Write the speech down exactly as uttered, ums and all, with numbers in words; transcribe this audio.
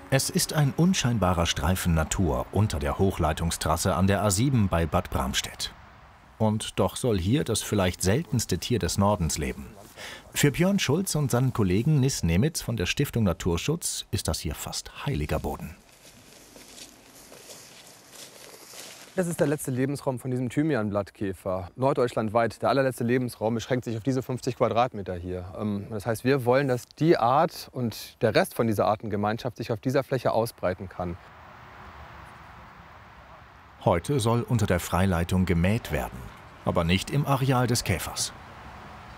Es ist ein unscheinbarer Streifen Natur unter der Hochleitungstrasse an der A sieben bei Bad Bramstedt. Und doch soll hier das vielleicht seltenste Tier des Nordens leben. Für Björn Schulz und seinen Kollegen Nis Nemitz von der Stiftung Naturschutz ist das hier fast heiliger Boden. Das ist der letzte Lebensraum von diesem Thymianblattkäfer. Norddeutschlandweit, der allerletzte Lebensraum, beschränkt sich auf diese fünfzig Quadratmeter hier. Das heißt, wir wollen, dass die Art und der Rest von dieser Artengemeinschaft sich auf dieser Fläche ausbreiten kann. Heute soll unter der Freileitung gemäht werden, aber nicht im Areal des Käfers.